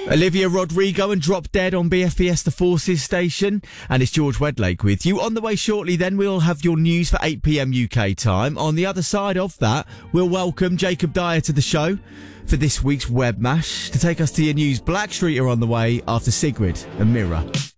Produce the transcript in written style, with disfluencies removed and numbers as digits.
Olivia Rodrigo and Drop Dead on BFBS The Forces station. And it's George Wedlake with you. On the way shortly then, we'll have your news for 8pm UK time. On the other side of that, we'll welcome Jacob Dyer to the show for this week's Web Mash. To take us to your news, Blackstreet are on the way after Sigrid and Mirror.